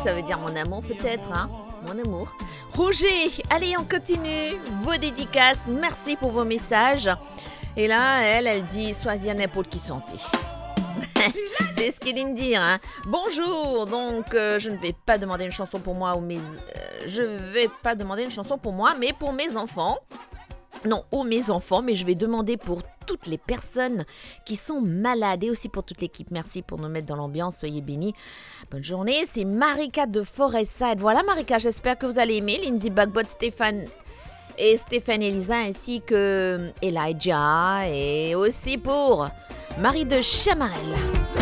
ça veut dire mon amour peut-être, hein? Mon amour. Roger, allez, on continue. Vos dédicaces, merci pour vos messages. Et là, elle dit, sois-y à n'importe qui santé. C'est ce qu'il vient de dire, hein. Bonjour, donc je ne vais pas demander une chanson pour moi mais pour mes enfants. Non, mes enfants, mais je vais demander pour toutes les personnes qui sont malades et aussi pour toute l'équipe. Merci pour nous mettre dans l'ambiance, soyez bénis. Bonne journée, c'est Marika de Forestside. Voilà Marika, j'espère que vous allez aimer. Lindsay Bagbot, Stéphane Elisa ainsi que Elijah et aussi pour Marie de Chamarelle.